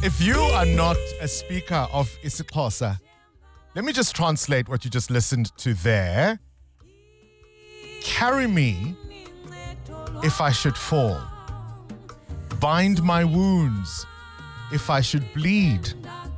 If you are not a speaker of isiXhosa, let me just translate what you just listened to there. Carry me if I should fall. Bind my wounds if I should bleed.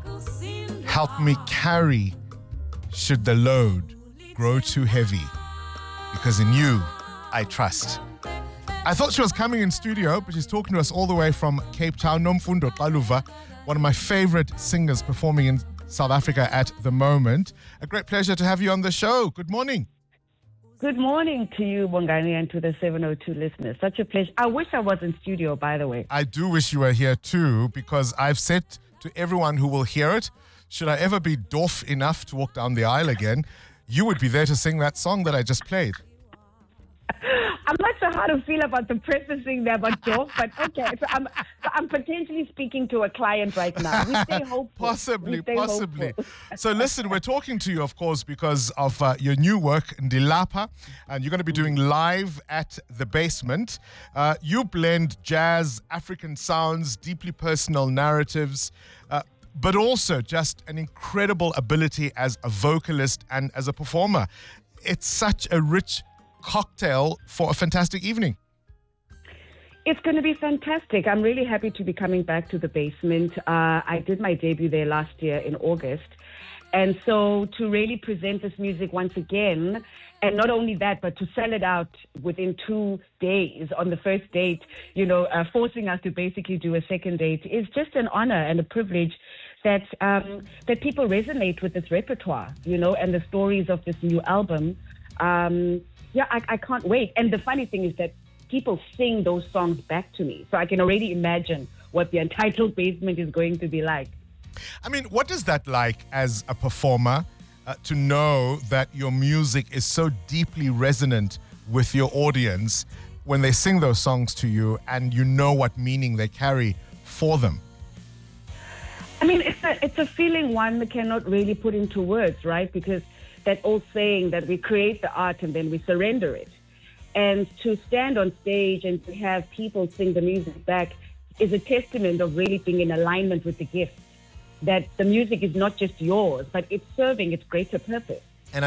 Help me carry should the load grow too heavy. Because in you, I trust. I thought she was coming in studio, but she's talking to us all the way from Cape Town. Nomfundo Xaluva, one of my favorite singers performing in South Africa at the moment. A great pleasure to have you on the show. Good morning. Good morning to you, Bongani, and to the 702 listeners. Such a pleasure. I wish I was in studio, by the way. I do wish you were here too, because I've said to everyone who will hear it, should I ever be doof enough to walk down the aisle again, you would be there to sing that song that I just played. I'm not sure how to feel about the prefacing there, but doof, but okay. So I'm potentially speaking to a client right now. We stay hopeful. Possibly. So listen, we're talking to you, of course, because of your new work, Ndilapha, and you're going to be doing live at the Basement. You blend jazz, African sounds, deeply personal narratives, but also just an incredible ability as a vocalist and as a performer. It's such a rich cocktail for a fantastic evening. It's going to be fantastic. I'm really happy to be coming back to the Basement. I did my debut there last year in August. And so to really present this music once again, and not only that, but to sell it out within 2 days on the first date, forcing us to basically do a second date is just an honor and a privilege that people resonate with this repertoire, and the stories of this new album. I can't wait. And the funny thing is that people sing those songs back to me. So I can already imagine what the Untitled Basement is going to be like. I mean, what is that like as a performer to know that your music is so deeply resonant with your audience when they sing those songs to you and you know what meaning they carry for them? I mean, it's a feeling one cannot really put into words, right? Because that old saying that we create the art and then we surrender it. And to stand on stage and to have people sing the music back is a testament of really being in alignment with the gift. That the music is not just yours, but it's serving its greater purpose. And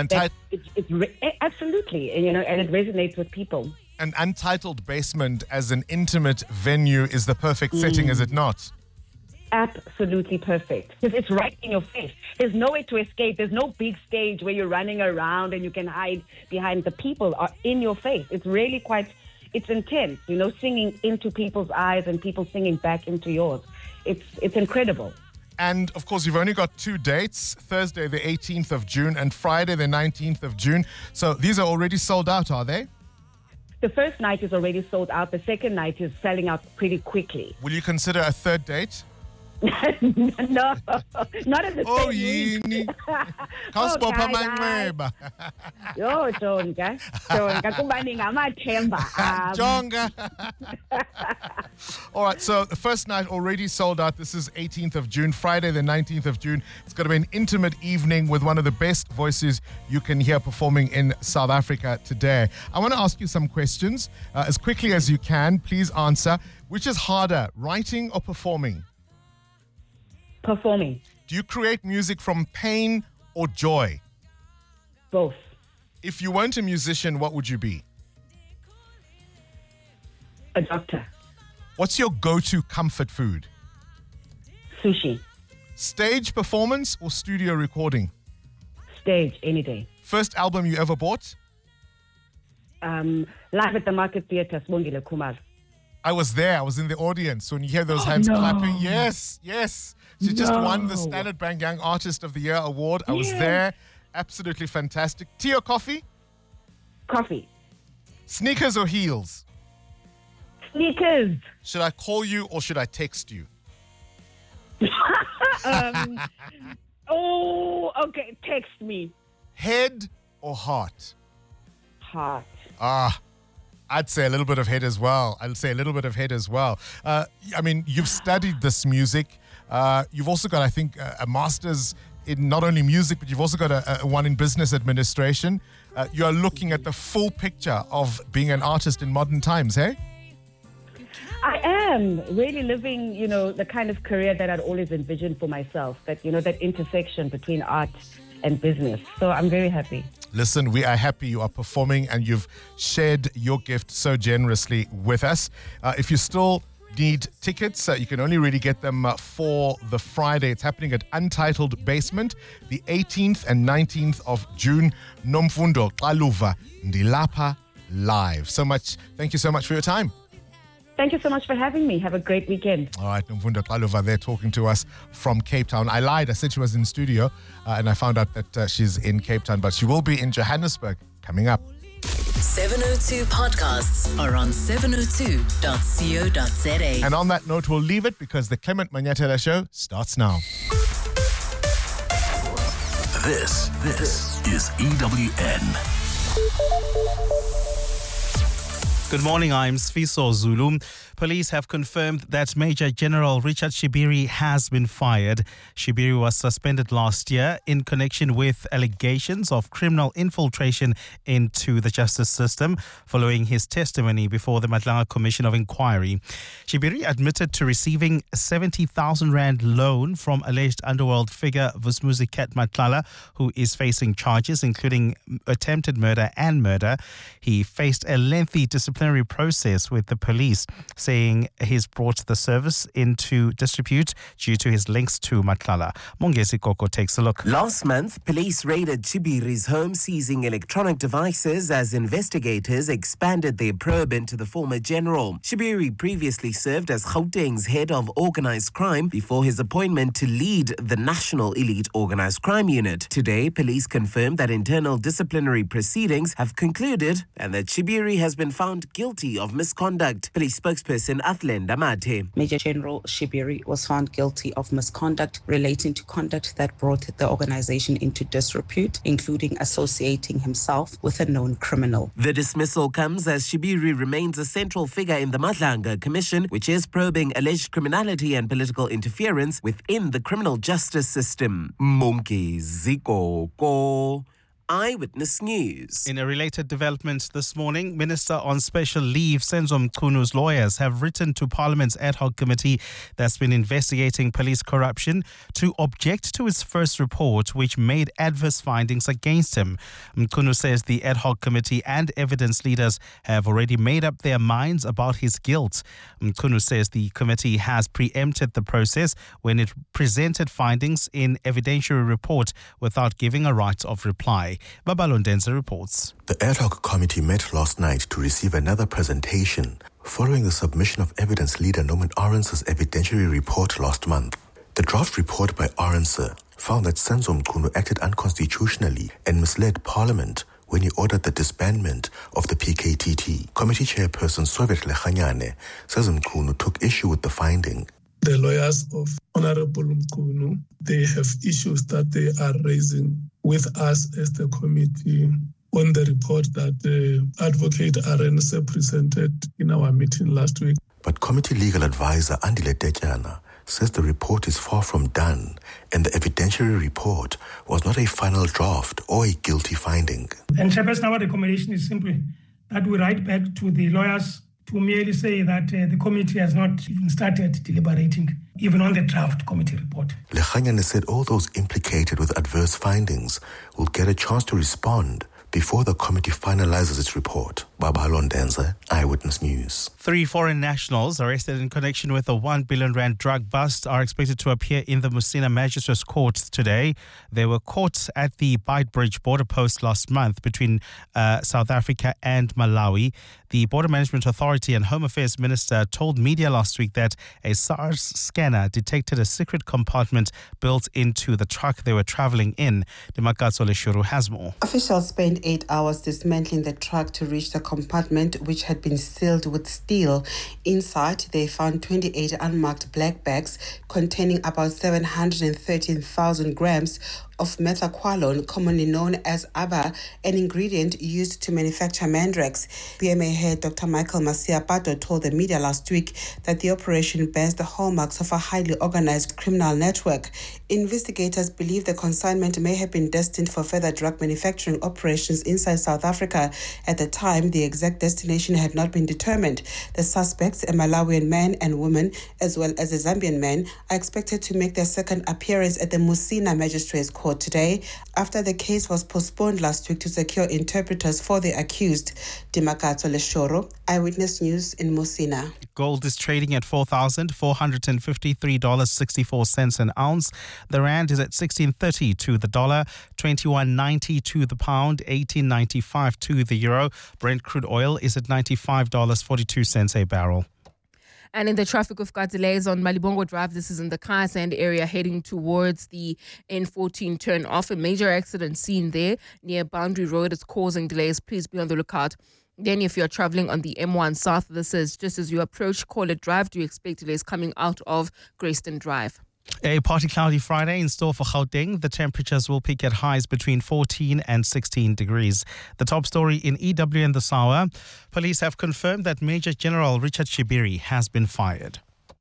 absolutely, and it resonates with people. An Untitled Basement as an intimate venue is the perfect setting, is it not? Absolutely perfect. Because it's right in your face. There's nowhere to escape. There's no big stage where you're running around and you can hide behind. The people are in your face. It's really it's intense, singing into people's eyes and people singing back into yours. It's incredible. And, of course, you've only got 2 dates, Thursday the 18th of June and Friday the 19th of June. So these are already sold out, are they? The first night is already sold out. The second night is selling out pretty quickly. Will you consider a third date? No, not at the same week. Yo, Jonga, kubani ngamathemba. All right, so the first night already sold out. This is 18th of June, Friday the 19th of June. It's going to be an intimate evening with one of the best voices you can hear performing in South Africa today. I want to ask you some questions. As quickly as you can, please answer. Which is harder, writing or performing? Performing. Do you create music from pain or joy? Both. If you weren't a musician, what would you be? A doctor. What's your go-to comfort food? Sushi. Stage performance or studio recording? Stage, any day. First album you ever bought? Live at the Market Theatre, Sibongile Khumalo. I was there. I was in the audience. When you hear those hands clapping, yes. She just won the Standard Bank Young Artist of the Year award. I was there. Absolutely fantastic. Tea or coffee? Coffee. Sneakers or heels? Sneakers. Should I call you or should I text you? Okay. Text me. Head or heart? Heart. I'd say a little bit of head as well. I mean, you've studied this music. You've also got, I think, a master's in not only music, but you've also got a one in business administration. You are looking at the full picture of being an artist in modern times, hey? I am really living, the kind of career that I'd always envisioned for myself, that intersection between art and business. So I'm very happy. Listen, we are happy you are performing and you've shared your gift so generously with us. If you still need tickets, you can only really get them for the Friday. It's happening at Untitled Basement, the 18th and 19th of June. Nomfundo Xaluva Ndilapha live. Thank you so much for your time. Thank you so much for having me. Have a great weekend. All right, Nomfundo Xaluva there talking to us from Cape Town. I lied. I said she was in studio and I found out that she's in Cape Town, but she will be in Johannesburg coming up. 702 podcasts are on 702.co.za. And on that note, we'll leave it because the Clement Manyathela Show starts now. This is EWN. Good morning, I'm Sfiso Zulu. Police have confirmed that Major General Richard Shibiri has been fired. Shibiri was suspended last year in connection with allegations of criminal infiltration into the justice system following his testimony before the Madlanga Commission of Inquiry. Shibiri admitted to receiving a 70,000 rand loan from alleged underworld figure Vusmuzi Cat Matlala, who is facing charges including attempted murder and murder. He faced a lengthy disciplinary process with the police, saying he's brought the service into disrepute due to his links to Matlala. Mongezi Koko takes a look. Last month, police raided Shibiri's home, seizing electronic devices as investigators expanded their probe into the former general. Shibiri previously served as Gauteng's head of organised crime before his appointment to lead the National Elite Organised Crime Unit. Today, police confirmed that internal disciplinary proceedings have concluded and that Shibiri has been found guilty of misconduct. Police spokesperson Athlenda Mathe. Major General Shibiri was found guilty of misconduct relating to conduct that brought the organization into disrepute, including associating himself with a known criminal. The dismissal comes as Shibiri remains a central figure in the Madlanga Commission, which is probing alleged criminality and political interference within the criminal justice system. Mongezi Koko, Eyewitness News. In a related development this morning, Minister on Special Leave Senzo Mchunu's lawyers have written to Parliament's ad hoc committee that's been investigating police corruption to object to its first report, which made adverse findings against him. Mchunu says the ad hoc committee and evidence leaders have already made up their minds about his guilt. Mchunu says the committee has preempted the process when it presented findings in evidentiary report without giving a right of reply. Babalondenza reports. The ad hoc committee met last night to receive another presentation following the submission of evidence leader Norman Arendse's evidentiary report last month. The draft report by Arendse found that Senzo Mchunu acted unconstitutionally and misled Parliament when he ordered the disbandment of the PKTT. Committee chairperson Sovet Lechanyane says Mchunu took issue with the finding. The lawyers of Honorable Mchunu, they have issues that they are raising with us as the committee on the report that Advocate Arendse presented in our meeting last week. But committee legal advisor Andile Tetyana says the report is far from done and the evidentiary report was not a final draft or a guilty finding. And Chairperson, our recommendation is simply that we write back to the lawyers to merely say that the committee has not even started deliberating, even on the draft committee report. Lechanyane said all those implicated with adverse findings will get a chance to respond before the committee finalizes its report. Babalo Ndenze, Eyewitness News. 3 foreign nationals arrested in connection with a 1 billion rand drug bust are expected to appear in the Musina Magistrates Court today. They were caught at the Beitbridge border post last month between South Africa and Malawi. The Border Management Authority and Home Affairs Minister told media last week that a SARS scanner detected a secret compartment built into the truck they were traveling in. Demakatso Leshuru has more. Officials spent 8 hours dismantling the truck to reach the compartment, which had been sealed with steel. Inside, they found 28 unmarked black bags containing about 713,000 grams of methaqualone, commonly known as ABA, an ingredient used to manufacture Mandrex. BMA head Dr. Michael Masiapato told the media last week that the operation bears the hallmarks of a highly organized criminal network. Investigators believe the consignment may have been destined for further drug manufacturing operations inside South Africa. At the time, the exact destination had not been determined. The suspects, a Malawian man and woman, as well as a Zambian man, are expected to make their second appearance at the Musina Magistrates Court today after the case was postponed last week to secure interpreters for the accused. Dimakatso Leshoro, Eyewitness News in Musina. Gold is trading at $4,453.64 an ounce. The rand is at 16.30 to the dollar, 21.90 to the pound, 18.95 to the euro. Brent crude oil is at $95.42 a barrel. And in the traffic, we've got delays on Malibongo Drive. This is in the Kaasand area heading towards the N14 turn off. A major accident seen there near Boundary Road is causing delays. Please be on the lookout. Then if you're traveling on the M1 South, this is just as you approach Corlett Drive. Do you expect delays coming out of Grayston Drive? A partly cloudy Friday in store for Gauteng. The temperatures will peak at highs between 14 and 16 degrees. The top story in EWN this hour. Police have confirmed that Major General Richard Shibiri has been fired.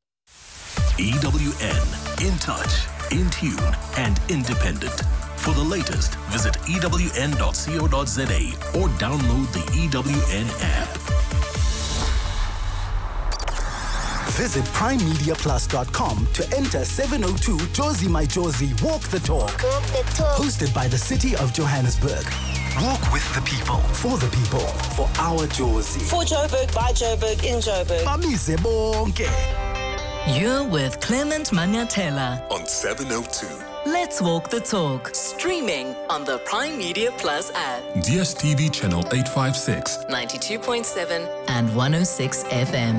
EWN, in touch, in tune and independent. For the latest, visit ewn.co.za or download the EWN app. Visit primemediaplus.com to enter 702 Jozi My Jozi Walk the Talk. Hosted by the City of Johannesburg. Walk with the people, for our Jozi. For Joburg, by Joburg, in Joburg. Bamise bonke. You're with Clement Manyatela On 702. Let's Walk the Talk. Streaming on the Prime Media Plus app. DSTV channel 856. 92.7 and 106 FM.